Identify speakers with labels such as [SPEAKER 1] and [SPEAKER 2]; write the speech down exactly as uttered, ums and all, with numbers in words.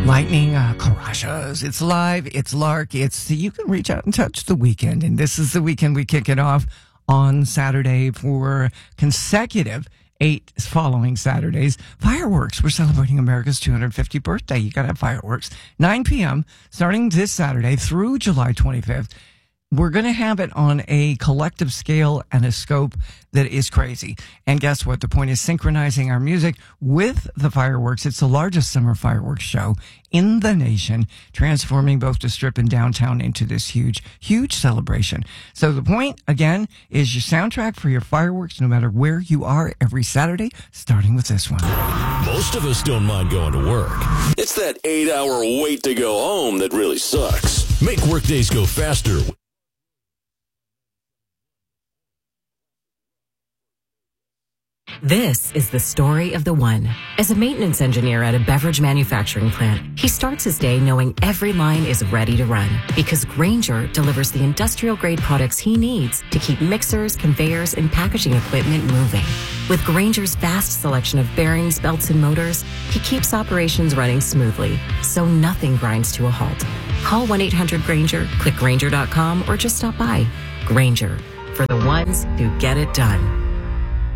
[SPEAKER 1] Lightning uh, crashes. It's live. It's Lark. It's you can reach out and touch the weekend. And this is the weekend we kick it off on Saturday for consecutive eight following Saturdays. Fireworks. We're celebrating America's two hundred fiftieth birthday. You got to have fireworks. nine p.m. starting this Saturday through July twenty-fifth. We're going to have it on a collective scale and a scope that is crazy. And guess what? The point is synchronizing our music with the fireworks. It's the largest summer fireworks show in the nation, transforming both the Strip and downtown into this huge, huge celebration. So the point, again, is your soundtrack for your fireworks, no matter where you are, every Saturday, starting with this one.
[SPEAKER 2] Most of us don't mind going to work. It's that eight-hour wait to go home that really sucks. Make workdays go faster.
[SPEAKER 3] This is the story of the one. As a maintenance engineer at a beverage manufacturing plant, he starts his day knowing every line is ready to run because Grainger delivers the industrial-grade products he needs to keep mixers, conveyors, and packaging equipment moving. With Grainger's vast selection of bearings, belts, and motors, he keeps operations running smoothly, so nothing grinds to a halt. Call one eight hundred Grainger, click Grainger dot com, or just stop by. Grainger, for the ones who get it done.